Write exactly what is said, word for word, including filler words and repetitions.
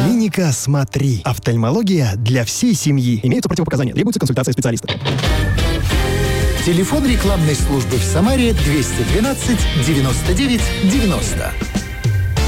Клиника «Смотри». Офтальмология для всей семьи. Имеются противопоказания. Требуется консультация специалиста. Телефон рекламной службы в Самаре двести двенадцать девяносто девять девяносто.